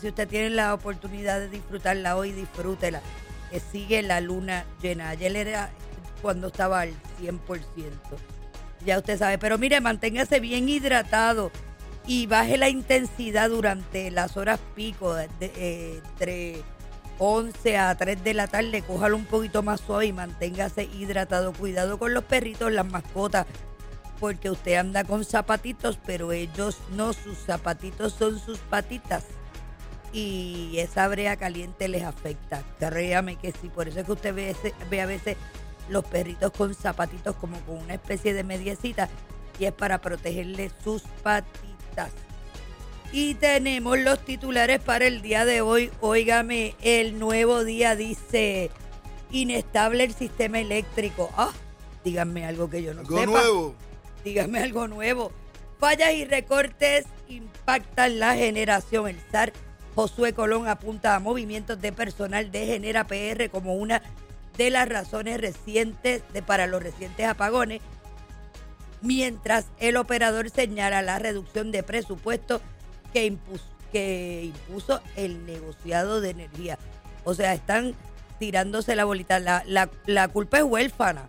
si usted tiene la oportunidad de disfrutarla hoy, disfrútela, que sigue la luna llena. Ayer era cuando estaba al 100%. Ya usted sabe, pero mire, manténgase bien hidratado y baje la intensidad durante las horas pico, entre 11 a 3 de la tarde, cójalo un poquito más suave y manténgase hidratado. Cuidado con los perritos, las mascotas, porque usted anda con zapatitos, pero ellos no, sus zapatitos son sus patitas. Y esa brea caliente les afecta, créame que sí, por eso es que usted ve a veces los perritos con zapatitos como con una especie de mediecita, y es para protegerle sus patitas. Y tenemos los titulares para el día de hoy. Óigame, el Nuevo Día dice: inestable el sistema eléctrico. Díganme algo que yo no sepa. Nuevo. Díganme algo nuevo. Fallas y recortes impactan la generación. El SAR Josué Colón apunta a movimientos de personal de Genera PR como una de las razones para los recientes apagones, mientras el operador señala la reducción de presupuesto que impuso el negociado de energía. O sea, están tirándose la bolita. La culpa es huérfana.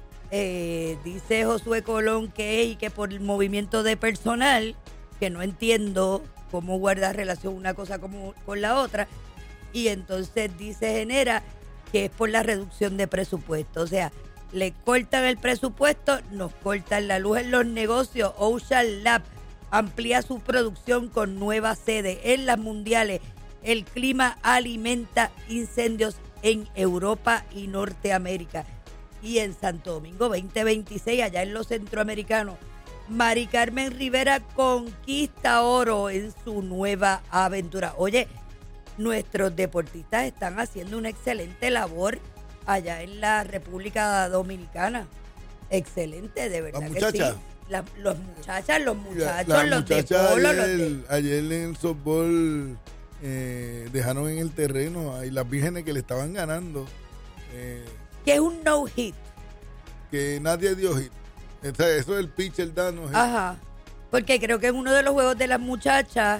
Dice Josué Colón que por el movimiento de personal, que no entiendo cómo guarda relación una cosa con la otra, y entonces dice Genera que es por la reducción de presupuesto. O sea, le cortan el presupuesto, nos cortan la luz en los negocios. Ocean Lab amplía su producción con nueva sede en las mundiales. El clima alimenta incendios en Europa y Norteamérica. Y en Santo Domingo 2026, allá en los centroamericanos, Mari Carmen Rivera conquista oro en su nueva aventura. Oye, nuestros deportistas están haciendo una excelente labor allá en la República Dominicana. Excelente, de verdad. ¿Las muchachas? Que sí. Los muchachos, los muchachas de polo. Ayer en el softball dejaron en el terreno ahí las vírgenes que le estaban ganando. Que es un no-hit. Que nadie dio hit. Eso es el pitcher dando hit. Ajá. Porque creo que en uno de los juegos de las muchachas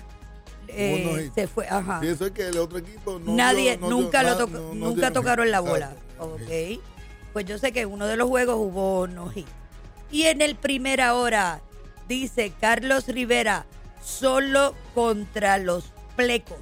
se fue. Ajá. Sí, eso es que el otro equipo nunca tocaron la bola. Exacto. Ok. Pues yo sé que en uno de los juegos hubo no-hit. Y en el primera hora, dice Carlos Rivera, solo contra los plecos.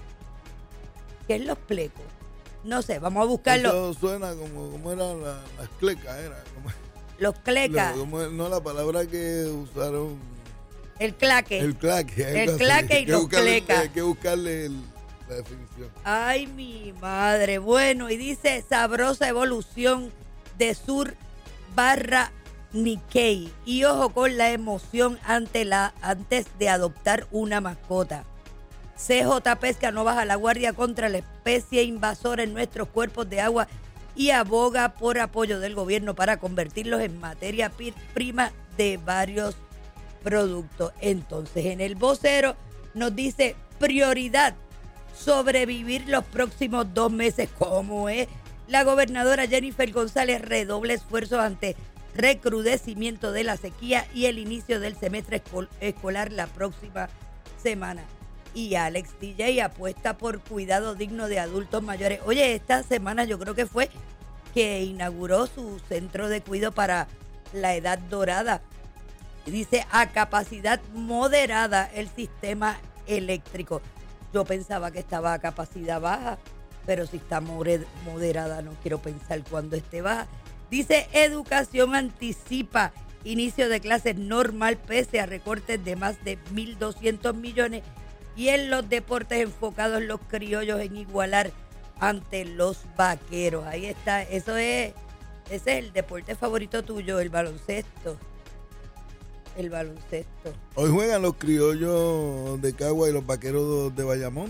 ¿Qué es los plecos? No sé, vamos a buscarlo. Eso suena como eran las clecas, era. Los clecas. No, la palabra que usaron. El claque. El claque. El claque y los clecas. Hay que buscarle la definición. Ay, mi madre. Bueno, y dice sabrosa evolución de Sur barra Nikkei. Y ojo con la emoción antes de adoptar una mascota. CJ Pesca no baja la guardia contra la especie invasora en nuestros cuerpos de agua y aboga por apoyo del gobierno para convertirlos en materia prima de varios productos. Entonces, en el vocero nos dice prioridad, sobrevivir los próximos 2 meses. ¿Cómo es? La gobernadora Jennifer González redobla esfuerzos ante recrudecimiento de la sequía y el inicio del semestre escolar la próxima semana. Y Alex DJ apuesta por cuidado digno de adultos mayores. Oye, esta semana yo creo que fue que inauguró su centro de cuidado para la edad dorada. Dice, a capacidad moderada el sistema eléctrico. Yo pensaba que estaba a capacidad baja, pero si está moderada no quiero pensar cuándo esté baja. Dice, educación anticipa inicio de clases normal pese a recortes de más de 1.200 millones. Y en los deportes enfocados los criollos en igualar ante los vaqueros. Ahí está, ese es el deporte favorito tuyo, el baloncesto. El baloncesto. Hoy juegan los criollos de Cagua y los vaqueros de Bayamón.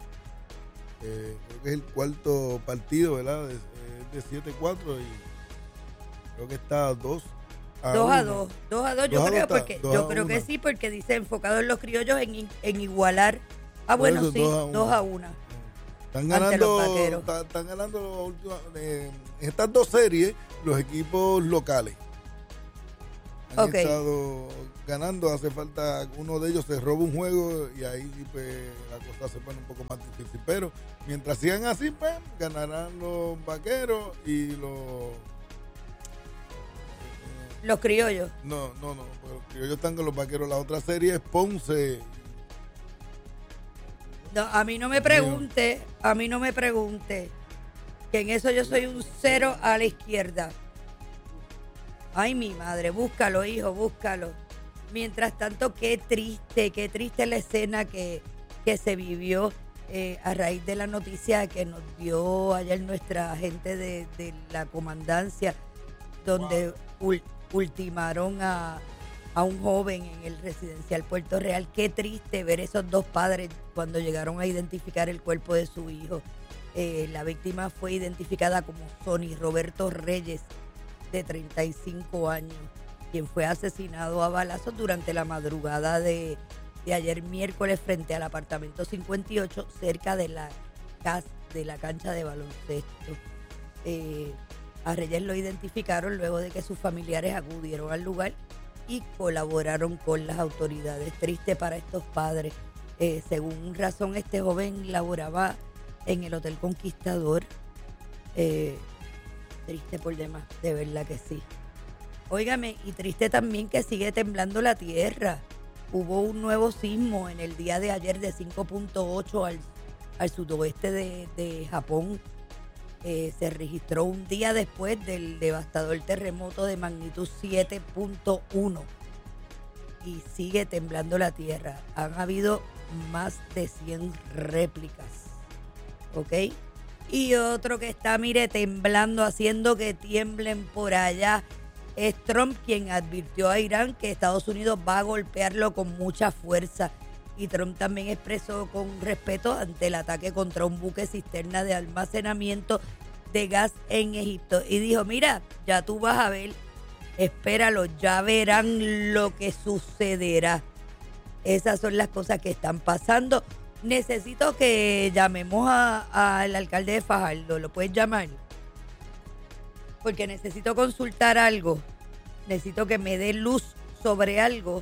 Creo que es el cuarto partido, ¿verdad? Es de 7-4 y creo que está 2-2. 2-2. Yo creo que sí, porque dice enfocado en los criollos en igualar. Bueno, sí, 2-1. Están ganando en estas 2 series los equipos locales. han estado ganando. Hace falta, uno de ellos se roba un juego y ahí pues la cosa se pone un poco más difícil. Pero mientras sigan así, pues ganarán los Vaqueros y los Criollos. No, los Criollos están con los Vaqueros. La otra serie es Ponce. No, a mí no me pregunte, que en eso yo soy un cero a la izquierda. Ay, mi madre, búscalo, hijo, búscalo. Mientras tanto, qué triste la escena que se vivió a raíz de la noticia que nos dio ayer nuestra gente de la comandancia, donde ultimaron a un joven en el residencial Puerto Real. Qué triste ver esos dos padres cuando llegaron a identificar el cuerpo de su hijo. La víctima fue identificada como Sonny Roberto Reyes, de 35 años, quien fue asesinado a balazos durante la madrugada de ayer miércoles frente al apartamento 58, cerca de la cancha de baloncesto. A Reyes lo identificaron luego de que sus familiares acudieron al lugar y colaboraron con las autoridades. Triste para estos padres. Según razón, este joven laboraba en el Hotel Conquistador. Triste por demás, de verdad que sí. Óigame, y triste también que sigue temblando la tierra. Hubo un nuevo sismo en el día de ayer de 5.8 al sudoeste de Japón. Se registró un día después del devastador terremoto de magnitud 7.1 y sigue temblando la tierra. Han habido más de 100 réplicas, ¿ok? Y otro que está, mire, temblando, haciendo que tiemblen por allá, es Trump, quien advirtió a Irán que Estados Unidos va a golpearlo con mucha fuerza. Y Trump también expresó con respeto ante el ataque contra un buque cisterna de almacenamiento de gas en Egipto. Y dijo, mira, ya tú vas a ver, espéralo, ya verán lo que sucederá. Esas son las cosas que están pasando. Necesito que llamemos al alcalde de Fajardo. ¿Lo puedes llamar? Porque necesito consultar algo. Necesito que me dé luz sobre algo.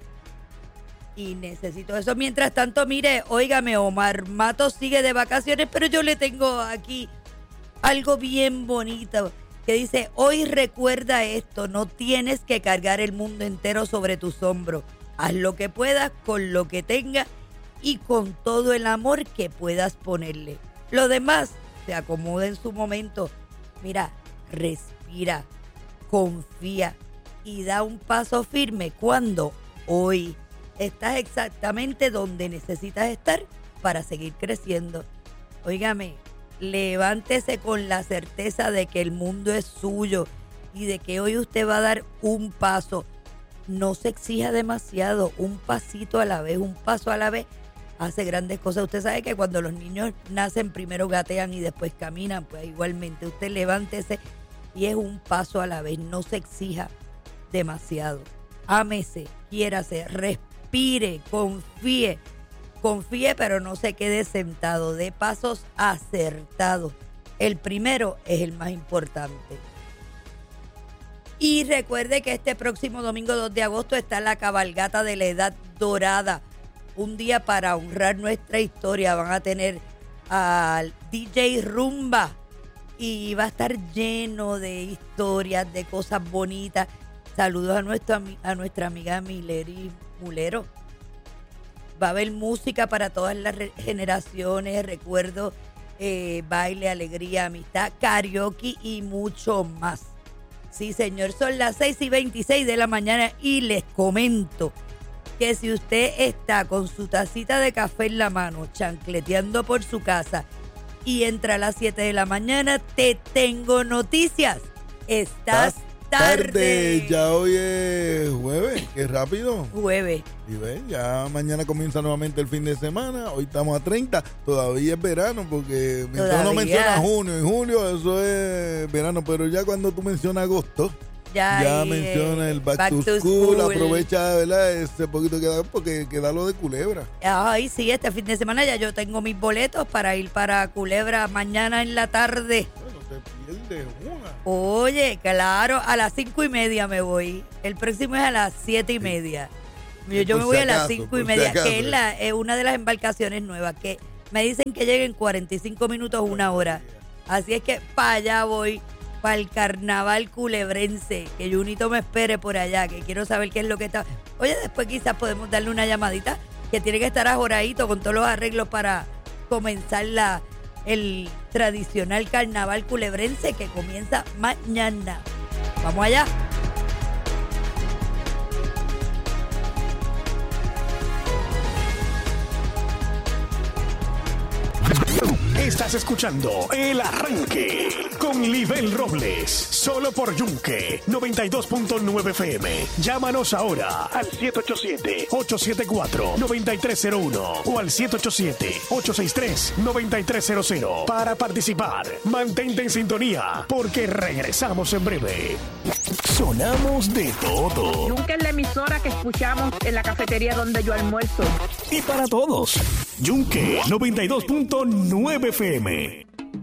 Y necesito eso. Mientras tanto, mire, óigame, Omar Matos sigue de vacaciones, pero yo le tengo aquí algo bien bonito que dice, hoy recuerda esto, no tienes que cargar el mundo entero sobre tus hombros. Haz lo que puedas con lo que tengas y con todo el amor que puedas ponerle. Lo demás se acomoda en su momento. Mira, respira, confía y da un paso firme cuando hoy estás exactamente donde necesitas estar para seguir creciendo. Óigame, levántese con la certeza de que el mundo es suyo y de que hoy usted va a dar un paso. No se exija demasiado, un pasito a la vez, un paso a la vez hace grandes cosas. Usted sabe que cuando los niños nacen primero gatean y después caminan, pues igualmente usted levántese y es un paso a la vez, no se exija demasiado. Ámese, quiérase, respire, confíe, pero no se quede sentado, dé pasos acertados. El primero es el más importante. Y recuerde que este próximo domingo 2 de agosto está la cabalgata de la Edad Dorada, un día para honrar nuestra historia. Van a tener al DJ Rumba y va a estar lleno de historias, de cosas bonitas. Saludos a nuestra amiga Mileri Mulero. Va a haber música para todas las generaciones, recuerdo, baile, alegría, amistad, karaoke y mucho más. Sí, señor, son las 6:26 de la mañana y les comento que si usted está con su tacita de café en la mano, chancleteando por su casa y entra a las 7 de la mañana, te tengo noticias. Estás tarde. Ya hoy es jueves, qué rápido. Jueves. Y ven, ya mañana comienza nuevamente el fin de semana. Hoy estamos a 30, todavía es verano, porque mientras uno menciona junio y julio, eso es verano. Pero ya cuando tú mencionas agosto, ya menciona el back to school. Aprovecha, ¿verdad? Ese poquito que da, porque queda lo de Culebra. Ay, sí, este fin de semana ya yo tengo mis boletos para ir para Culebra mañana en la tarde. Bueno, pierdes una. Oye, claro, a las 5:30 me voy. El próximo es a las 7:30. Yo me voy a las 5:30, que es una de las embarcaciones nuevas, que me dicen que lleguen 45 minutos, una hora. Así es que para allá voy, para el carnaval culebrense, que Junito me espere por allá, que quiero saber qué es lo que está. Oye, después quizás podemos darle una llamadita, que tiene que estar ajoradito con todos los arreglos para comenzar el tradicional carnaval culebrense que comienza mañana. Vamos allá. Estás escuchando El Arranque con Libel Robles, solo por Yunque 92.9 FM. Llámanos ahora al 787-874-9301 o al 787-863-9300 para participar. Mantente en sintonía porque regresamos en breve. Sonamos de todo. Yunque es la emisora que escuchamos en la cafetería donde yo almuerzo. Y para todos, Yunque 92.9 FM.